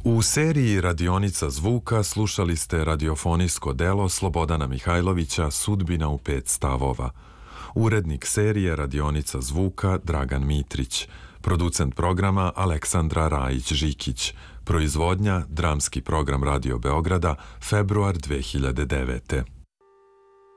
U seriji Radionica zvuka slušali ste radiofonijsko delo Slobodana Mihajlovića Sudbina u 5 stavova. Urednik serije Radionica zvuka Dragan Mitrić. Producent programa Aleksandra Rajić-Žikić. Proizvodnja Dramski program Radio Beograda, februar 2009.